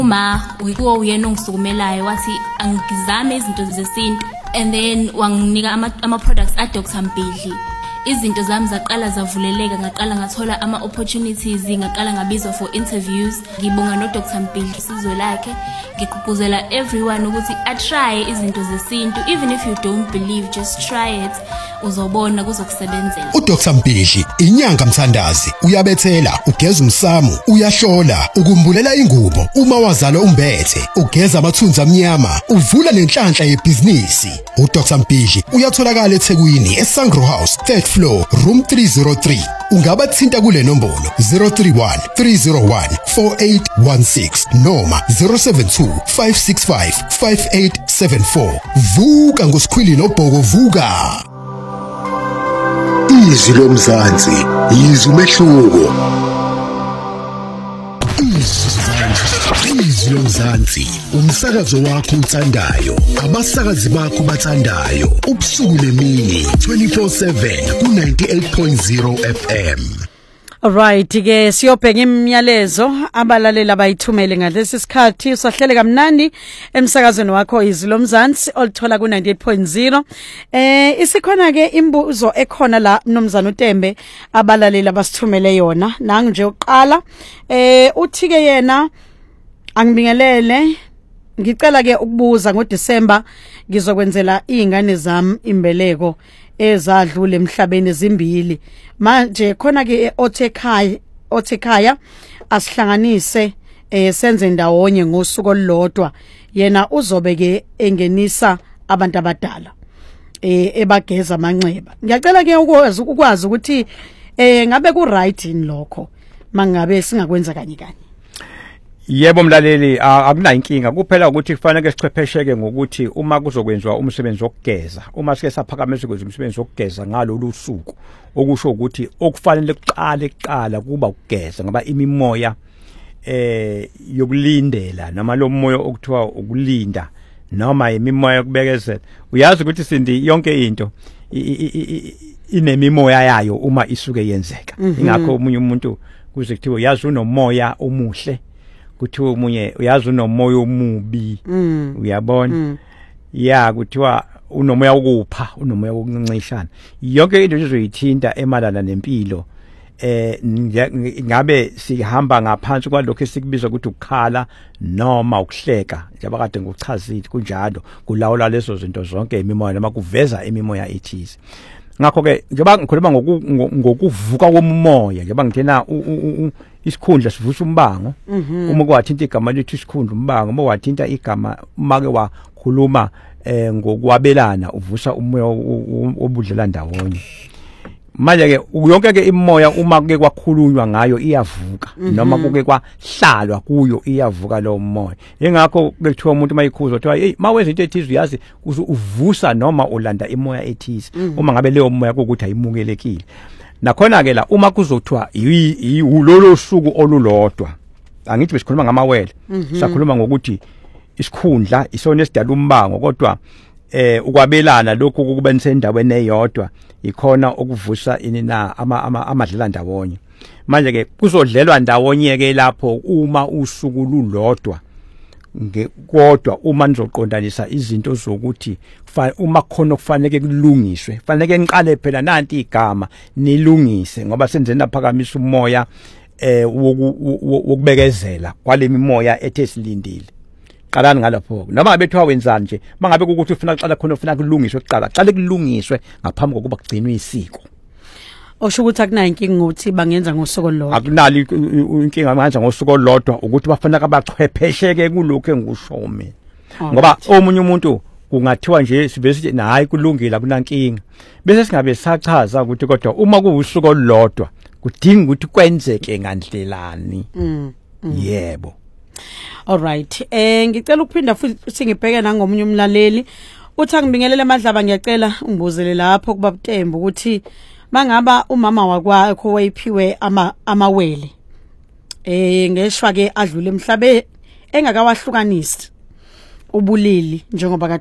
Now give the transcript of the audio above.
uma uyikuwo uyena ongisukumelayo wathi angizame izinto zesintu and then wanginika ama products a Dr. Mbidli. Izinto zami zaqala zavuleleka, ngaqala ngathola ama opportunities, ngaqala ngabizwa for interviews. Ngibonga no Dr. Mbidli isizwe lakhe, ngigqugquzela everyone ukuthi a try izinto zesintu. Even if you don't believe, just try it, uzobona kuzokusebenzela. uDr. Mbidli inyanga mthandazi, uyabethela, ugeza umsamu, uyahlola, ukumbulela ingubo, uma wazala umbethe, ugeza amathunzi amnyama, uvula nenhlanhla yebhizinisi. uDr. Mbidli uyatholakala eThekwini eSangro House 3rd floor room 303. Ungabathinta kule nombolo 031 301 4816 noma 072 565 5874. Vuka ngosikhwili noBhoko, vuka. Izwi lomzansi, izwi umehluko. Izwi lomzansi, umsakazo wakho uthandayo, abasakazi bakho bathandayo, ubusuku nemini 24/7 ku 98.0 FM. Alright ke siyobheka imiyalezo abalalela bayithumele ngalesi sikhathi. Usahlele kamnandi emsakazweni wakho Izwi lomzansi olithola ku 98.0. Isikhona ke imbuzo ekhona la Mnumzana uTembe abalalela basithumele yona. Nangu nje uqala uthi ke yena angibingelele, ngicela ke ukubuza ngoDisemba ngizokwenzela izingane zami imbeleko ezadlule emhlabeni ezimbili. Manje khona ke othekhaya asihlanganise senze ndawonye ngosuku olulodwa. Yena uzobe ke engenisa abantu abadala ebageza amanxeba. Ngiyacela ke ukwazi ukuthi ngabe ku right in lokho mangabe singakwenza kanye kanye. Yebo mlaleli, akunayo inkinga, kuphela ukuthi kufanele sichwephesheke ngokuthi uma kuzokwenziwa umsebenzi wokugeza, uma sike saphakamisa ukwenza umsebenzi wokugeza ngalolu suku, okusho ukuthi okufanele kuqala kuba ukugeza, ngoba imimoya yokulindela noma lo moya okuthiwa ukulinda noma imimoya yokubekezela, uyazi ukuthi sindi yonke into inemimoya yayo uma isuke yenzeka. Ingakho umunye umuntu kuze kuthiwa uyazi unomoya omuhle, kuthiwa umunye uyazi unomoya omubi, uyabona. Ya kuthiwa unomoya ukupha, unomoya wokuncishana. Yonke into izoyithinta emalana nempilo. Ngabe sihamba ngaphansi kwalokho esikubiza ukuthi ukukhala noma ukuhleka, njengoba kade ngikuchazile, kunjalo kulawula lezo zinto zonke imimoya noma kuveza imimoya ethize. Ngakho ke njengoba ngikhuluma ngokuvuka komoya, njengoba ngithena isikhundla sivusa umbango, uma kwathinta igama lithi isikhundla umbango, uma wathinta igama make wakhuluma ngokwabelana uvusa umoya obudlela ndawonye. Manje ke yonke ke imoya uma kuke kwakhulunywa ngayo iyavuka, noma kuke kwahlalwa kuyo iyavuka lo moya. Ingakho bekuthiwa umuntu mayikhuza uthiwa hey mawenza into ethize uyazi uvusa noma ulanda imoya ethize, uma ngabe leyo moya ukuthi ayimukelekile. Nakhona ke la uma kuzothiwa ulolo suku olulodwa, angithi besikhuluma ngamawele, sakhuluma ngokuthi isikhundla isona esidala umbango, kodwa ukwabelana lokho kukubenza endaweni eyodwa ikhona okuvusa inina amadlela ndawonye. Manje ke kuzodlelwa ndawonye ke lapho uma usuku lulodwa, kodwa uma nizoqondanisa izinto zokuthi uma khona kufanele kulungiswe, kufanele niqale phela nanti igama nilungise, ngoba senzeni laphakamisa umoya wokubekezela kwale mimoya ethe silindile. Qalani ngalapho noma ngabe ethiwa wenzani nje, mangabe ukuthi ufuna uqala khona ufuna kulungiswe kuqala, qale kulungiswe ngaphambi kokuba kugcinwe isiko. Osho ukuthi akunayo inkinga ukuthi bangenza ngosuku olulodwa. Akunali inkinga manje ngosuku olulodwa, ukuthi bafanele abachwephesheke kulokho engikusho mina. Ngoba omunye umuntu kungathiwa nje sibese hayi kulungile akunankinga, bese singabe sachaza ukuthi kodwa uma kuwusuku olulodwa kudinga ukuthi kwenzeke ngandlelani. Yebo. Alright, ngicela ukuphinda futhi ngibheke nangomunye umlaleli. Uthi angibingelele Madlaba, ngiyacela ungibuzele lapho kuba Butembu ukuthi mangaba umama wakwakho wayiphiwe amawele ngeshwa ke adlule emhlabe engakawahlukanisi ubulili njengoba